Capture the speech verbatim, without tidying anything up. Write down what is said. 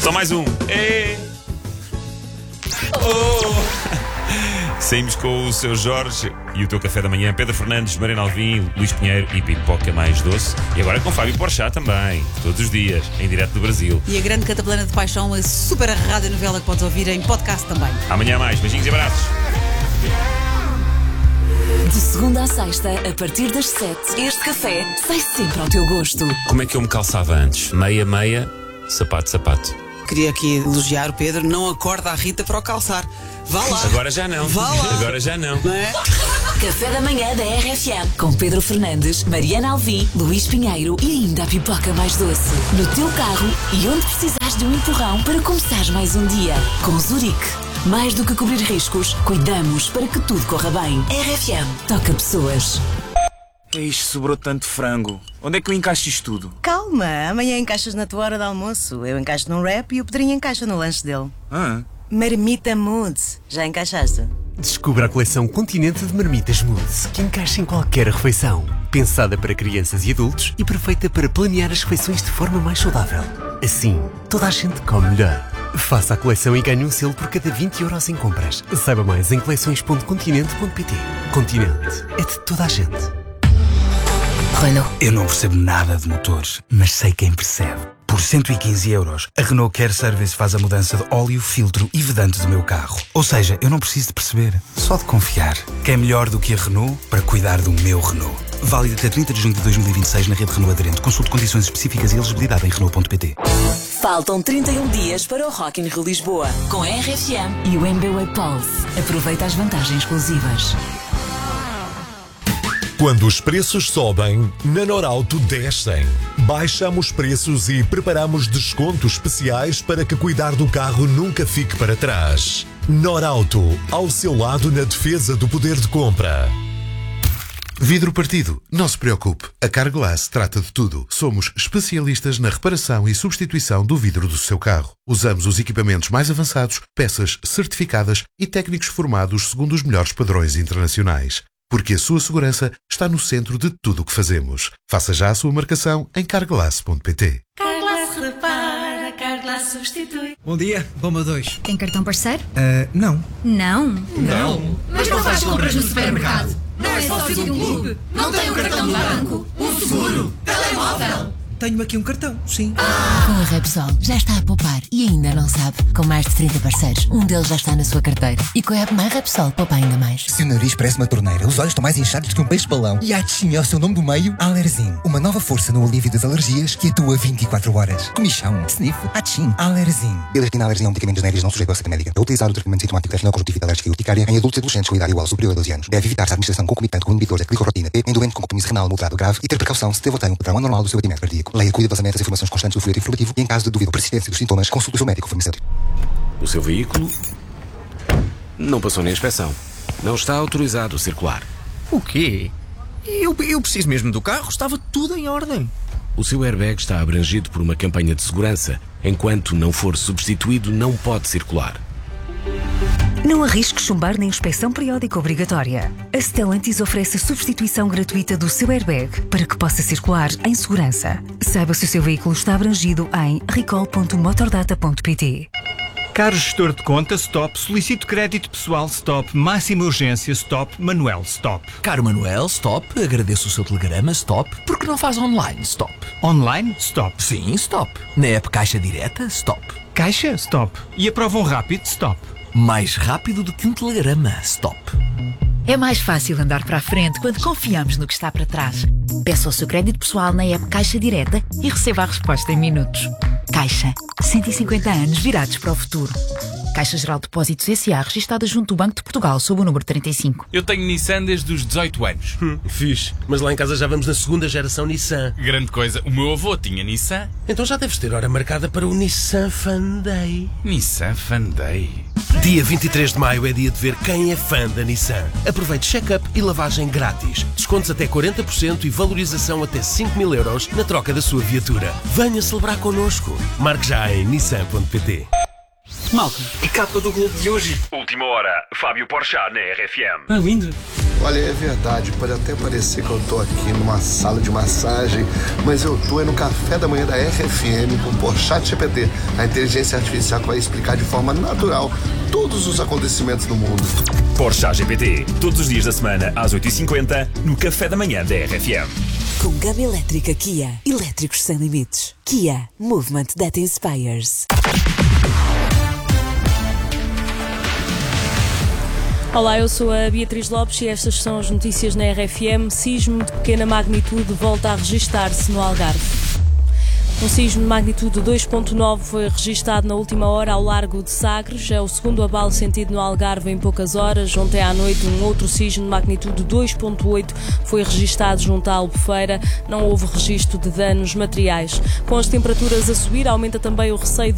Só mais um. É. Oh. Saímos com o seu Jorge e o teu café da manhã, Pedro Fernandes, Mariana Alvim, Luís Pinheiro e Pipoca Mais Doce. E agora com Fábio Porchat também, todos os dias, em direto do Brasil. E a grande Cataplana de Paixão, a super radionovela que podes ouvir em podcast também. Amanhã mais, beijinhos e abraços. De segunda à sexta, a partir das sete, este café sai sempre ao teu gosto. Como é que eu me calçava antes? Meia, meia, sapato, sapato. Queria aqui elogiar o Pedro, não acorda a Rita para o calçar. Vá lá. Agora já não. Vá lá. Agora já não. Não é? Café da manhã da R F M, com Pedro Fernandes, Mariana Alvim, Luís Pinheiro e ainda a Pipoca Mais Doce. No teu carro e onde precisares de um empurrão para começares mais um dia. Com Zurique. Mais do que cobrir riscos, cuidamos para que tudo corra bem. R F M, toca pessoas. Ixi, sobrou tanto frango. Onde é que eu encaixo isto tudo? Calma, amanhã encaixas na tua hora de almoço. Eu encaixo num wrap e o Pedrinho encaixa no lanche dele. Ah. Marmita Moods. Já encaixaste? Descubra a coleção Continente de Marmitas Moods, que encaixa em qualquer refeição. Pensada para crianças e adultos e perfeita para planear as refeições de forma mais saudável. Assim, toda a gente come melhor. Faça a coleção e ganhe um selo por cada vinte euros em compras. Saiba mais em coleções ponto continente ponto pt. Continente é de toda a gente. Renault. Eu não percebo nada de motores, mas sei quem percebe. Por cento e quinze euros, a Renault Care Service faz a mudança de óleo, filtro e vedante do meu carro. Ou seja, eu não preciso de perceber, só de confiar. Quem melhor do que a Renault para cuidar do meu Renault? Válido até trinta de junho de dois mil e vinte e seis na rede Renault aderente. Consulte condições específicas e elegibilidade em Renault ponto pt. Faltam trinta e um dias para o Rock in Rio Lisboa, com a R F M e o M B Way Pulse. Aproveita as vantagens exclusivas. Quando os preços sobem, na Norauto descem. Baixamos preços e preparamos descontos especiais para que cuidar do carro nunca fique para trás. Norauto, ao seu lado na defesa do poder de compra. Vidro partido, não se preocupe. A Carglass trata de tudo. Somos especialistas na reparação e substituição do vidro do seu carro. Usamos os equipamentos mais avançados, peças certificadas e técnicos formados segundo os melhores padrões internacionais. Porque a sua segurança está no centro de tudo o que fazemos. Faça já a sua marcação em carglass ponto pt. Carglass repara, Carglass substitui. Bom dia, bomba dois. Tem cartão parceiro? Uh, não. Não? Não. Mas não faz compras no supermercado? Não é sócio de um clube? Não tem um cartão de banco? Um seguro? Telemóvel? Tenho aqui um cartão, sim. Ah. Com a Repsol já está a poupar e ainda não sabe. Com mais de trinta parceiros, um deles já está na sua carteira. E com a app My Repsol poupa ainda mais. Se o nariz parece uma torneira, os olhos estão mais inchados que um peixe-balão e atchim é o seu nome do meio, Alerзин. Uma nova força no alívio das alergias que atua vinte e quatro horas. Comichão, sniff, atchim, Alerзин. Belarquina Alergia é um medicamento genérico não sujeito à receita médica. É utilizado o tratamento sintomático da retinol-conjuntivite alérgica e urticária em adultos e adolescentes com idade igual ou superior a doze anos. Deve evitar-se a administração concomitante com inibidores da glicorrotina P em doente com compromisso renal moderado grave e ter precaução se teve ou tem um padrão anormal do seu batimento cardíaco. Leia cuidadosamente as informações constantes do folheto informativo e, em caso de dúvida ou persistência dos sintomas, consulte o seu médico farmacêutico. O seu veículo não passou na inspeção. Não está autorizado a circular. O quê? Eu, eu preciso mesmo do carro. Estava tudo em ordem. O seu airbag está abrangido por uma campanha de segurança. Enquanto não for substituído, não pode circular. Não arrisque chumbar na inspeção periódica obrigatória. A Stellantis oferece a substituição gratuita do seu airbag para que possa circular em segurança. Saiba se o seu veículo está abrangido em recall ponto motordata ponto pt. Caro gestor de conta, stop. Solicito crédito pessoal, stop. Máxima urgência, stop. Manuel, stop. Caro Manuel, stop. Agradeço o seu telegrama, stop. Porque não faz online, stop. Online, stop. Sim, stop. Na app Caixa Direta, stop. Caixa, stop. E aprovam rápido, stop. Mais rápido do que um telegrama, stop. É mais fácil andar para a frente quando confiamos no que está para trás. Peça o seu crédito pessoal na app Caixa Direta e receba a resposta em minutos. Caixa. cento e cinquenta anos virados para o futuro. Caixa Geral de Depósitos S A, registada junto do Banco de Portugal, sob o número trinta e cinco. Eu tenho Nissan desde os dezoito anos. Hum, fixe. Mas lá em casa já vamos na segunda geração Nissan. Grande coisa. O meu avô tinha Nissan. Então já deves ter hora marcada para o Nissan Fan Day. Nissan Fan Day. Dia vinte e três de maio é dia de ver quem é fã da Nissan. Aproveite check-up e lavagem grátis. Descontos até quarenta por cento e valorização até cinco mil euros na troca da sua viatura. Venha celebrar connosco. Marque já em nissan ponto pt. Malta, que capa do Globo de hoje. Última hora, Fábio Porchat na R F M. Ah, lindo. Olha, é verdade, pode até parecer que eu tô aqui numa sala de massagem, mas eu tô é no café da manhã da R F M com o ChatGPT, a inteligência artificial que vai explicar de forma natural todos os acontecimentos do mundo. Porsche G P T, todos os dias da semana às oito e cinquenta no café da manhã da R F M. Com gama elétrica Kia, elétricos sem limites. Kia, movement that inspires. Olá, eu sou a Beatriz Lopes e estas são as notícias na R F M. Sismo de pequena magnitude volta a registar-se no Algarve. Um sismo de magnitude dois ponto nove foi registado na última hora ao largo de Sagres. É o segundo abalo sentido no Algarve em poucas horas. Ontem à noite um outro sismo de magnitude dois ponto oito foi registado junto à Albufeira. Não houve registro de danos materiais. Com as temperaturas a subir, aumenta também o receio de